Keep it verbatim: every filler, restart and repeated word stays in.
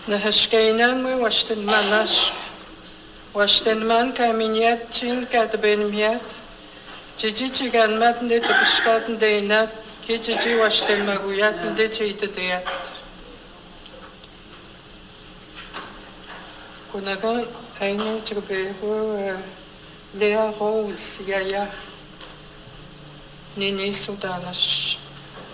Nahashkainan mo washten manash. Washten man kaminiat chin katben miat. Jiji chigan mat nde tepishkat ndeynat. Ki jiji washten maguyat nde chitadeyat. Kunagan ayne chrbebo Léa Rose Yaya Nini Soudanash.